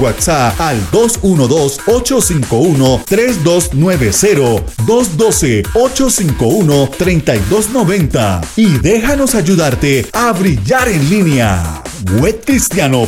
WhatsApp al 212-851-3290, 212-851-3290 y déjanos ayudarte a brillar en línea. webcristiano.com.